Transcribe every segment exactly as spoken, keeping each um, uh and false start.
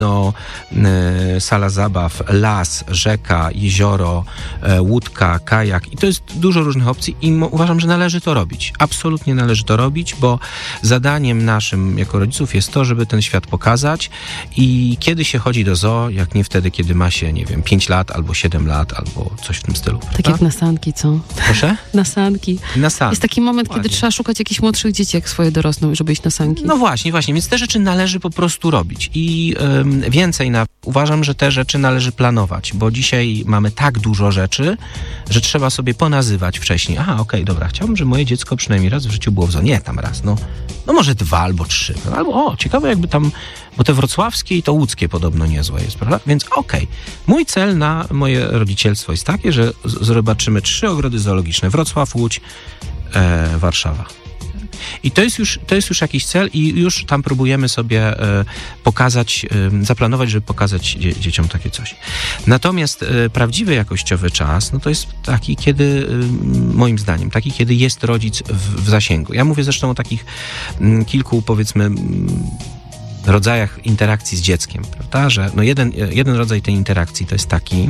No, e, sala zabaw, las, rzeka, jezioro, e, łódka, kajak i to jest dużo różnych opcji i mo, uważam, że należy to robić. Absolutnie należy to robić, bo zadaniem naszym jako rodziców jest to, żeby ten świat pokazać i kiedy się chodzi do zoo, jak nie wtedy, kiedy ma się, nie wiem, pięć lat albo siedem lat albo coś w tym stylu. Tak prawda? jak na sanki, co? Proszę? Na sanki. Na sanki. Jest taki moment, Dokładnie. kiedy trzeba szukać jakichś młodszych dzieci, jak swoje dorosną, żeby iść na sanki. No właśnie, właśnie, więc te rzeczy należy po prostu robić i ym, więcej na, uważam, że te rzeczy należy planować, bo dzisiaj mamy tak dużo rzeczy, że trzeba sobie ponazywać wcześniej. Aha, okej, okay, dobra, chciałbym, żeby moje dziecko przynajmniej raz w życiu było w zoo. Nie, tam raz, no, no może dwa albo trzy. Albo, o, ciekawe jakby tam, bo te wrocławskie i to łódzkie podobno niezłe jest, prawda? Więc okej, okay. Mój cel na moje rodzicielstwo jest taki, że z- zobaczymy trzy ogrody zoologiczne. Wrocław, Łódź, e, Warszawa. I to jest już, to jest już jakiś cel i już tam próbujemy sobie e, pokazać, e, zaplanować, żeby pokazać dzie- dzieciom takie coś. Natomiast e, prawdziwy jakościowy czas, no to jest taki, kiedy, e, moim zdaniem, taki, kiedy jest rodzic w, w zasięgu. Ja mówię zresztą o takich m, kilku, powiedzmy, m, rodzajach interakcji z dzieckiem, prawda? Że no jeden, jeden rodzaj tej interakcji to jest taki,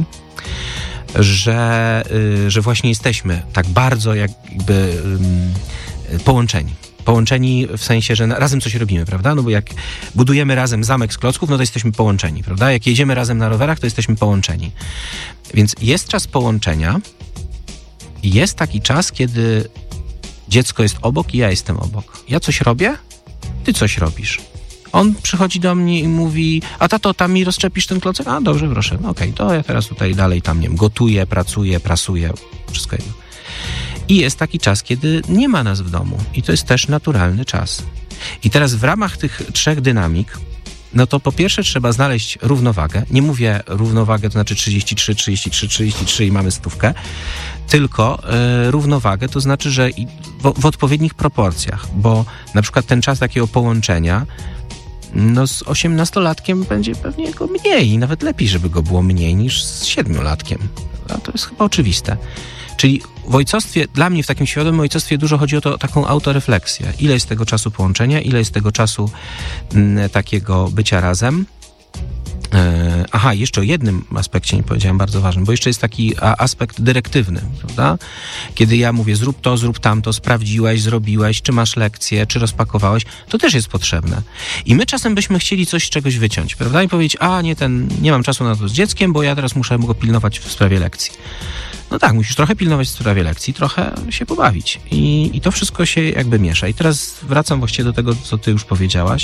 że, y, że właśnie jesteśmy tak bardzo jakby y, połączeni. Połączeni w sensie, że na, razem coś robimy, prawda? No bo jak budujemy razem zamek z klocków, no to jesteśmy połączeni, prawda? Jak jedziemy razem na rowerach, to jesteśmy połączeni. Więc jest czas połączenia i jest taki czas, kiedy dziecko jest obok i ja jestem obok. Ja coś robię, ty coś robisz. On przychodzi do mnie i mówi, a tato, tam mi rozczepisz ten klocek? A dobrze, proszę, no okej, to ja teraz tutaj dalej tam, nie wiem, gotuję, pracuję, prasuję, wszystko jedno. I jest taki czas, kiedy nie ma nas w domu i to jest też naturalny czas. I teraz w ramach tych trzech dynamik, no to po pierwsze trzeba znaleźć równowagę. Nie mówię równowagę, to znaczy trzydzieści trzy, trzydzieści trzy, trzydzieści trzy i mamy stówkę, tylko y, równowagę, to znaczy, że i w, w odpowiednich proporcjach, bo na przykład ten czas takiego połączenia, no z osiemnastolatkiem będzie pewnie go mniej i nawet lepiej, żeby go było mniej niż z siedmiolatkiem. No, to jest chyba oczywiste. Czyli w ojcostwie, dla mnie w takim świadomym ojcostwie dużo chodzi o to, taką autorefleksję. Ile jest tego czasu połączenia, ile jest tego czasu m, takiego bycia razem. E, aha, jeszcze o jednym aspekcie nie powiedziałem, bardzo ważnym, bo jeszcze jest taki a, aspekt dyrektywny, prawda? Kiedy ja mówię, zrób to, zrób tamto, sprawdziłeś, zrobiłeś, czy masz lekcję, czy rozpakowałeś, to też jest potrzebne. I my czasem byśmy chcieli coś z czegoś wyciąć, prawda? I powiedzieć, a nie, ten, nie mam czasu na to z dzieckiem, bo ja teraz muszę go pilnować w sprawie lekcji. No tak, musisz trochę pilnować w sprawie lekcji, trochę się pobawić. I, i to wszystko się jakby miesza. I teraz wracam właściwie do tego, co ty już powiedziałaś.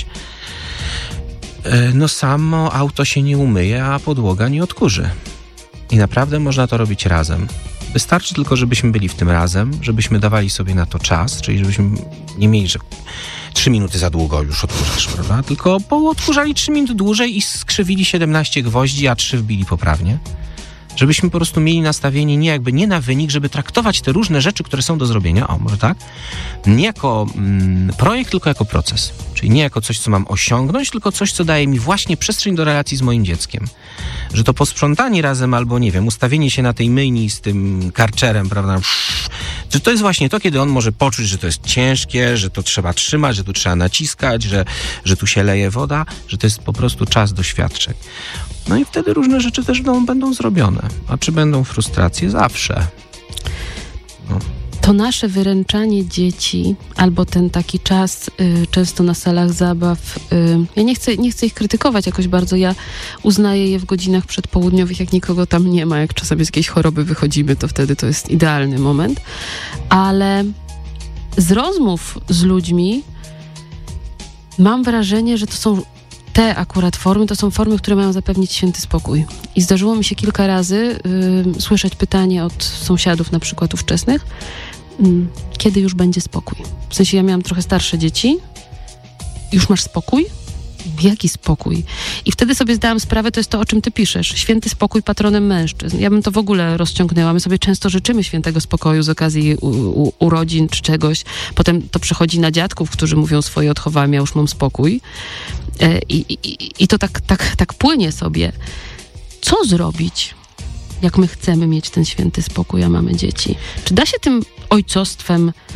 No samo auto się nie umyje, a podłoga nie odkurzy. I naprawdę można to robić razem. Wystarczy tylko, żebyśmy byli w tym razem, żebyśmy dawali sobie na to czas, czyli żebyśmy nie mieli, że trzy minuty za długo już odkurzasz, prawda? Tylko odkurzali trzy minuty dłużej i skrzywili siedemnaście gwoździ, a trzy wbili poprawnie. Żebyśmy po prostu mieli nastawienie nie jakby nie na wynik, żeby traktować te różne rzeczy, które są do zrobienia, o może tak, nie jako mm, projekt, tylko jako proces. Czyli nie jako coś, co mam osiągnąć, tylko coś, co daje mi właśnie przestrzeń do relacji z moim dzieckiem. Że to posprzątanie razem albo, nie wiem, ustawienie się na tej myjni z tym karczerem, prawda, że to jest właśnie to, kiedy on może poczuć, że to jest ciężkie, że to trzeba trzymać, że tu trzeba naciskać, że, że tu się leje woda, że to jest po prostu czas doświadczeń. No i wtedy różne rzeczy też będą, będą zrobione. A czy będą frustracje? Zawsze. No. To nasze wyręczanie dzieci, albo ten taki czas y, często na salach zabaw, y, ja nie chcę, nie chcę ich krytykować jakoś bardzo, ja uznaję je w godzinach przedpołudniowych, jak nikogo tam nie ma, jak czasami z jakiejś choroby wychodzimy, to wtedy to jest idealny moment, ale z rozmów z ludźmi mam wrażenie, że to są te akurat formy, to są formy, które mają zapewnić święty spokój. I zdarzyło mi się kilka razy y, słyszeć pytanie od sąsiadów, na przykład ówczesnych, y, kiedy już będzie spokój? W sensie ja miałam trochę starsze dzieci. Już masz spokój? Jaki spokój? I wtedy sobie zdałam sprawę, to jest to, o czym ty piszesz. Święty spokój patronem mężczyzn. Ja bym to w ogóle rozciągnęła. My sobie często życzymy świętego spokoju z okazji u, u, urodzin czy czegoś. Potem to przechodzi na dziadków, którzy mówią swoje odchowałem, ja już mam spokój. I, i, i to tak, tak, tak płynie sobie. Co zrobić, jak my chcemy mieć ten święty spokój, a mamy dzieci? Czy da się tym ojcostwem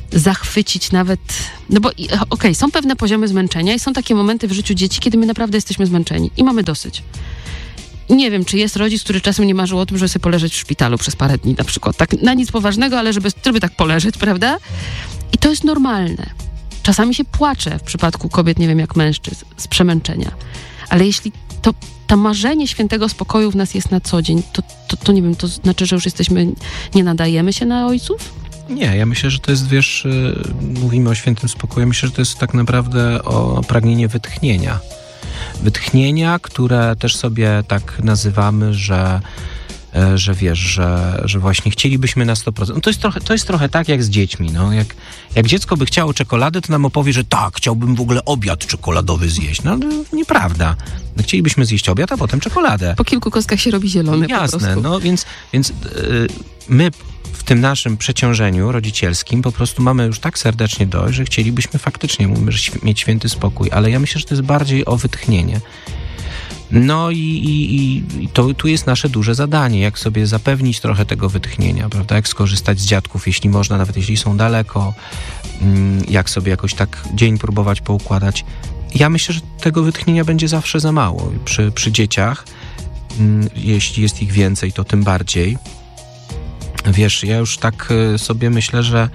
zachwycić nawet, no bo okej, okay, są pewne poziomy zmęczenia i są takie momenty w życiu dzieci, kiedy my naprawdę jesteśmy zmęczeni i mamy dosyć. Nie wiem, czy jest rodzic, który czasem nie marzył o tym, żeby sobie poleżeć w szpitalu przez parę dni na przykład. Tak na nic poważnego, ale żeby, żeby tak poleżeć, prawda? I to jest normalne. Czasami się płacze w przypadku kobiet, nie wiem jak mężczyzn, z przemęczenia. Ale jeśli to, to marzenie świętego spokoju w nas jest na co dzień, to, to, to nie wiem, to znaczy, że już jesteśmy, nie nadajemy się na ojców? Nie, ja myślę, że to jest, wiesz, yy, mówimy o świętym spokoju, myślę, że to jest tak naprawdę o pragnienie wytchnienia. Wytchnienia, które też sobie tak nazywamy, że, yy, że wiesz, że, że właśnie chcielibyśmy na sto procent. No to jest trochę, to jest trochę tak jak z dziećmi, no. Jak, jak dziecko by chciało czekoladę, to nam opowie, że tak, chciałbym w ogóle obiad czekoladowy zjeść. No ale nieprawda. No, chcielibyśmy zjeść obiad, a potem czekoladę. Po kilku kostkach się robi zielony. Jasne, po prostu. No więc, więc yy, my w tym naszym przeciążeniu rodzicielskim po prostu mamy już tak serdecznie dość, że chcielibyśmy faktycznie mieć święty spokój, ale ja myślę, że to jest bardziej o wytchnienie. No i, i, i to tu jest nasze duże zadanie, jak sobie zapewnić trochę tego wytchnienia, prawda? Jak skorzystać z dziadków, jeśli można, nawet jeśli są daleko, jak sobie jakoś tak dzień próbować poukładać. Ja myślę, że tego wytchnienia będzie zawsze za mało. Przy, przy dzieciach, jeśli jest ich więcej, to tym bardziej. Wiesz, ja już tak sobie myślę, że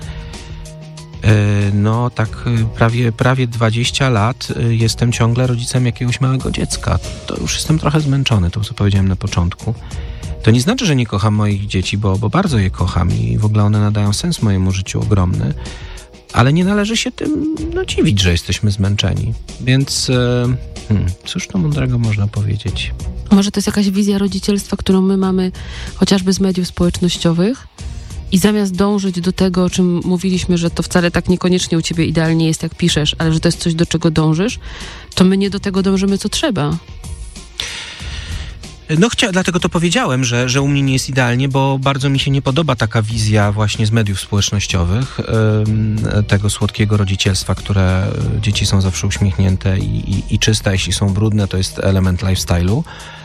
no tak prawie, prawie dwadzieścia lat jestem ciągle rodzicem jakiegoś małego dziecka. To już jestem trochę zmęczony, to co powiedziałem na początku. To nie znaczy, że nie kocham moich dzieci, bo, bo bardzo je kocham i w ogóle one nadają sens mojemu życiu ogromny, ale nie należy się tym no, dziwić, że jesteśmy zmęczeni. Więc hmm, cóż to mądrego można powiedzieć? Może to jest jakaś wizja rodzicielstwa, którą my mamy chociażby z mediów społecznościowych i zamiast dążyć do tego, o czym mówiliśmy, że to wcale tak niekoniecznie u ciebie idealnie jest, jak piszesz, ale że to jest coś, do czego dążysz, to my nie do tego dążymy, co trzeba. No chcia, dlatego to powiedziałem, że, że u mnie nie jest idealnie, bo bardzo mi się nie podoba taka wizja właśnie z mediów społecznościowych, yy, tego słodkiego rodzicielstwa, które dzieci są zawsze uśmiechnięte i, i, i czyste, jeśli są brudne, to jest element lifestyle'u.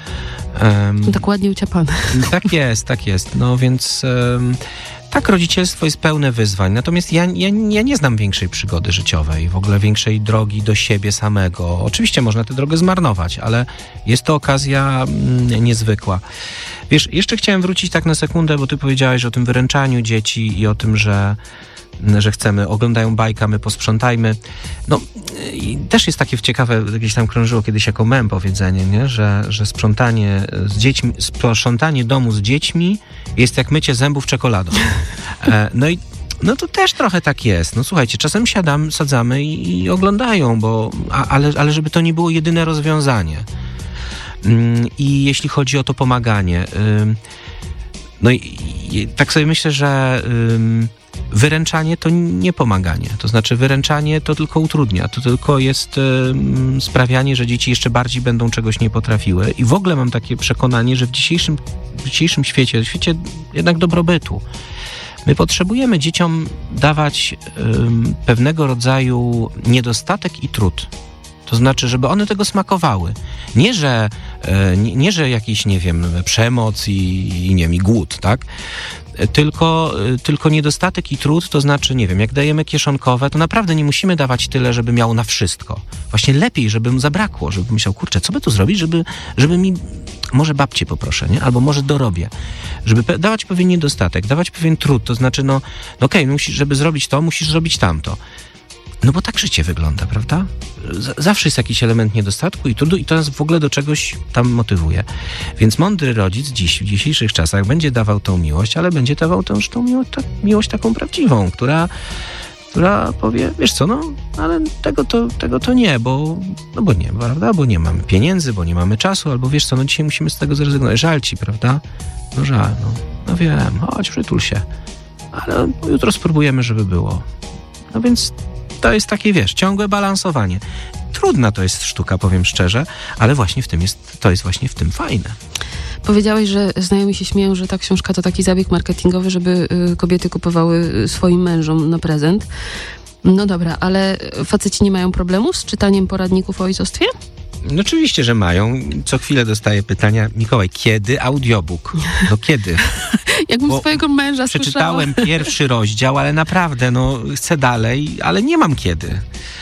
Um, tak ładnie uciapane. Tak jest, tak jest. No więc um, tak, rodzicielstwo jest pełne wyzwań. Natomiast ja, ja, ja nie znam większej przygody życiowej, w ogóle większej drogi do siebie samego. Oczywiście można tę drogę zmarnować, ale jest to okazja mm, niezwykła. Wiesz, jeszcze chciałem wrócić tak na sekundę, bo ty powiedziałeś o tym wyręczaniu dzieci i o tym, że że chcemy, oglądają bajka, my posprzątajmy. No i też jest takie ciekawe, gdzieś tam krążyło kiedyś jako mem powiedzenie, nie? Że, że sprzątanie z dziećmi, sprzątanie domu z dziećmi jest jak mycie zębów czekoladą. E, no i no to też trochę tak jest. No słuchajcie, czasem siadamy, sadzamy i, i oglądają, bo, a, ale, ale żeby to nie było jedyne rozwiązanie. Ym, I jeśli chodzi o to pomaganie, ym, no i, i tak sobie myślę, że ym, wyręczanie to nie pomaganie. To znaczy wyręczanie to tylko utrudnia. To tylko jest y, sprawianie, że dzieci jeszcze bardziej będą czegoś nie potrafiły. I w ogóle mam takie przekonanie, że w dzisiejszym, w dzisiejszym świecie, w świecie jednak dobrobytu, my potrzebujemy dzieciom dawać y, pewnego rodzaju niedostatek i trud. To znaczy, żeby one tego smakowały. Nie, że, y, nie, nie, że jakiś, nie wiem, przemoc i, i nie wiem, i głód, tak? Tylko, tylko niedostatek i trud, to znaczy, nie wiem, jak dajemy kieszonkowe, to naprawdę nie musimy dawać tyle, żeby miał na wszystko. Właśnie lepiej, żeby mu zabrakło, żeby myślał, kurczę, co by tu zrobić, żeby, żeby mi, może babcię poproszę, nie? Albo może dorobię. Żeby pe- dawać pewien niedostatek, dawać pewien trud, to znaczy, no, no okej, okay, musisz, żeby zrobić to, musisz zrobić tamto. No bo tak życie wygląda, prawda? Z- zawsze jest jakiś element niedostatku i trudu i to nas w ogóle do czegoś tam motywuje. Więc mądry rodzic dziś, w dzisiejszych czasach będzie dawał tą miłość, ale będzie dawał też tą miłość, ta, miłość taką prawdziwą, która, która powie, wiesz co, no, ale tego to, tego to nie, bo, no bo nie, prawda? Bo nie mamy pieniędzy, bo nie mamy czasu, albo wiesz co, no dzisiaj musimy z tego zrezygnować. Żal ci, prawda? No żal, no, no wiem, chodź, przytul się. Ale jutro spróbujemy, żeby było. No więc to jest takie, wiesz, ciągłe balansowanie. Trudna to jest sztuka, powiem szczerze, ale właśnie w tym jest, to jest właśnie w tym fajne. Powiedziałeś, że znajomi się śmieją, że ta książka to taki zabieg marketingowy, żeby y, kobiety kupowały swoim mężom na prezent. No dobra, ale faceci nie mają problemu z czytaniem poradników o ojcostwie? No oczywiście, że mają. Co chwilę dostaję pytania: Mikołaj, kiedy audiobook? No kiedy? Jakbym Bo swojego męża przeczytałem słyszała. pierwszy rozdział, ale naprawdę, no chcę dalej, ale nie mam kiedy.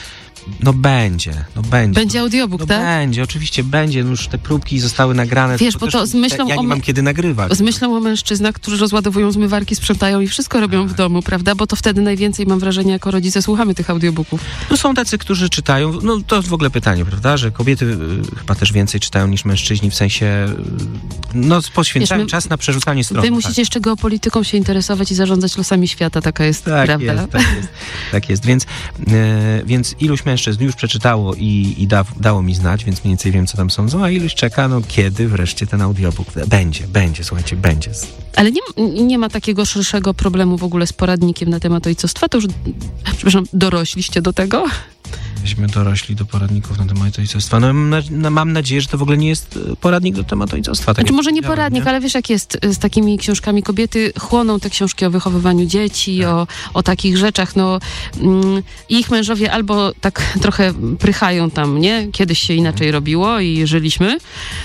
No będzie, no będzie. Będzie audiobook, no tak? Będzie, oczywiście będzie. No już te próbki zostały nagrane. Wiesz, bo też to z myślą ja o nie mam my- kiedy nagrywać. Z myślą o mężczyznach, którzy rozładowują zmywarki, sprzątają i wszystko robią w domu, prawda? Bo to wtedy najwięcej, mam wrażenie, jako rodzice słuchamy tych audiobooków. No są tacy, którzy czytają, no to w ogóle pytanie, prawda, że kobiety y, chyba też więcej czytają niż mężczyźni, w sensie, y, no poświęcają Wiesz, my- czas na przerzucanie stron. Wy musicie tak. jeszcze geopolityką się interesować i zarządzać losami świata, taka jest Tak prawda. jest, tak jest, tak jest. Więc, e, więc iluś mężczyzn już przeczytało i, i da, dało mi znać, więc mniej więcej wiem, co tam sądzą, a iluś czeka, no kiedy wreszcie ten audiobook będzie, będzie, słuchajcie, będzie. Ale nie, nie ma takiego szerszego problemu w ogóle z poradnikiem na temat ojcostwa? To już, przepraszam, dorośliście do tego? Myśmy dorośli do poradników na temat ojcostwa. No, mam, na, mam nadzieję, że to w ogóle nie jest poradnik do tematu ojcostwa. Tak Znaczy jak może nie powiedziałem, poradnik, nie? ale wiesz jak jest z takimi książkami. Kobiety chłoną te książki o wychowywaniu dzieci, Tak. o, o takich rzeczach. No, mm, ich mężowie albo tak trochę prychają tam, nie? Kiedyś się inaczej robiło i żyliśmy.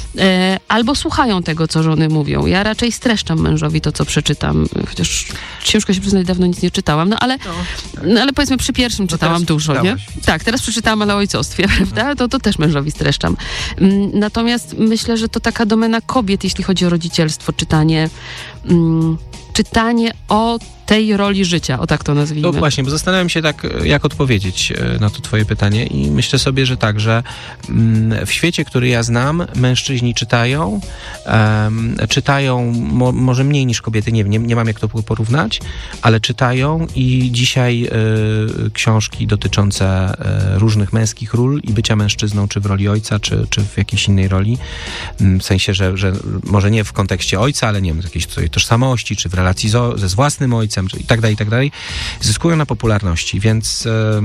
E, albo słuchają tego, co żony mówią. Ja raczej streszczam mężowi to, co przeczytam. Chociaż ciężko się przyznać, dawno nic nie czytałam. No ale, no, ale powiedzmy przy pierwszym czytałam teraz dużo, nie? przeczytałaś. Tak, teraz przeczytałam, ale o ojcostwie, prawda? To, to też mężowi streszczam. Mm, Natomiast myślę, że to taka domena kobiet, jeśli chodzi o rodzicielstwo, czytanie, mm, czytanie o tej roli życia, o tak to nazwijmy. No właśnie, bo zastanawiam się tak, jak odpowiedzieć e, na to twoje pytanie i myślę sobie, że tak, że mm, w świecie, który ja znam, mężczyźni czytają, em, czytają mo, może mniej niż kobiety, nie wiem, nie, nie mam jak to porównać, ale czytają i dzisiaj e, książki dotyczące e, różnych męskich ról i bycia mężczyzną, czy w roli ojca, czy, czy w jakiejś innej roli, w sensie, że, że może nie w kontekście ojca, ale nie wiem, jakiejś swojej tożsamości, czy w relacji zo, ze z własnym ojcem, i tak dalej, i tak dalej, zyskują na popularności, więc e,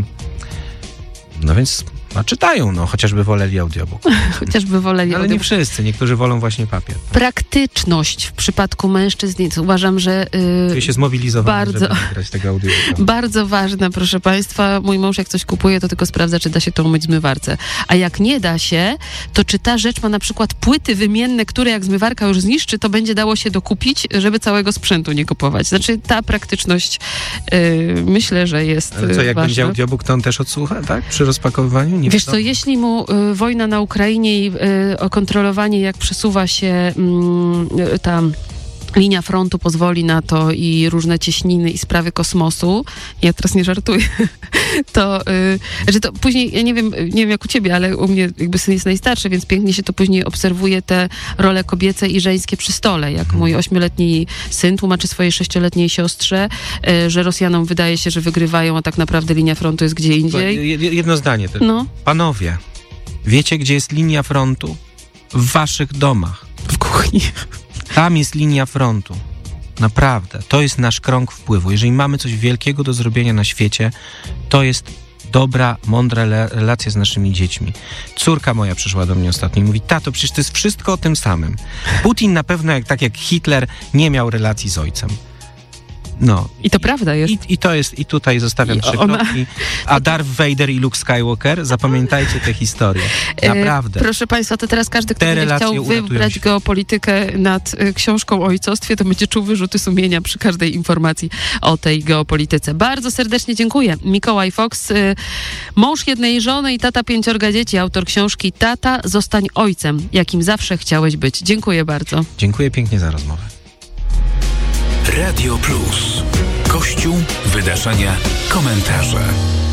no więc a czytają, no, chociażby woleli audiobook. Chociażby woleli Ale nie audiobook. wszyscy, niektórzy wolą właśnie papier. Praktyczność w przypadku mężczyzn, jest, uważam, że yy, Czuję się zmobilizowany, bardzo- żeby nagrać tego audiobooka. bardzo ważna, proszę państwa. Mój mąż jak coś kupuje, to tylko sprawdza, czy da się to umyć w zmywarce. A jak nie da się, to czy ta rzecz ma na przykład płyty wymienne, które jak zmywarka już zniszczy, to będzie dało się dokupić, żeby całego sprzętu nie kupować. Znaczy ta praktyczność yy, myślę, że jest Ale co, jak ważna. będzie audiobook, to on też odsłucha, tak? Przy rozpakowywaniu? Nie Wiesz wiadomo. co, jeśli mu y, wojna na Ukrainie i y, o kontrolowanie, jak przesuwa się mm, y, ta linia frontu pozwoli na to i różne cieśniny i sprawy kosmosu, ja teraz nie żartuję, to, y, że to później, ja nie wiem, nie wiem jak u ciebie, ale u mnie jakby syn jest najstarszy, więc pięknie się to później obserwuje te role kobiece i żeńskie przy stole, jak mój ośmioletni syn tłumaczy swojej sześcioletniej siostrze, y, że Rosjanom wydaje się, że wygrywają, a tak naprawdę linia frontu jest gdzie indziej. Je- Jedno zdanie tylko. No. Panowie, wiecie, gdzie jest linia frontu? W waszych domach. W kuchni. Tam jest linia frontu. Naprawdę. To jest nasz krąg wpływu. Jeżeli mamy coś wielkiego do zrobienia na świecie, to jest dobra, mądra le- relacja z naszymi dziećmi. Córka moja przyszła do mnie ostatnio i mówi: tato, przecież to jest wszystko o tym samym. Putin na pewno, jak, tak jak Hitler, nie miał relacji z ojcem. No. I to prawda jest. I, I to jest, i tutaj zostawiam I trzy ona- kropki. A Darth Vader i Luke Skywalker, zapamiętajcie tę historię. Naprawdę. E, proszę państwa, to teraz każdy, kto Te będzie relacje chciał uratują wybrać świat. geopolitykę nad e, książką o ojcostwie, to będzie czuł wyrzuty sumienia przy każdej informacji o tej geopolityce. Bardzo serdecznie dziękuję. Mikołaj Fox, e, mąż jednej żony i tata pięciorga dzieci, autor książki Tata, zostań ojcem, jakim zawsze chciałeś być. Dziękuję bardzo. Dziękuję pięknie za rozmowę. Radio Plus. Kościół, wydarzenia, komentarze.